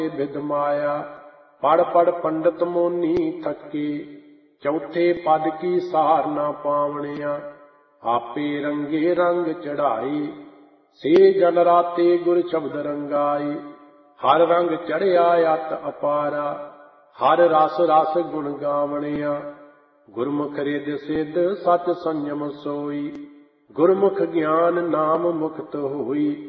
बिद माया। पढ़ पढ़ पंडित मोनी थके, चौथे पद की सार ना पावणिया। आपे रंगे रंग चढ़ाई, से जन राते गुर शब्द रंगाई। हर रंग चढ़िया अत अपारा, हर रस रस गुण गावणिया। गुरमुख रिद सिद्ध सच संयम सोई, गुरमुख ज्ञान नाम मुक्त होई।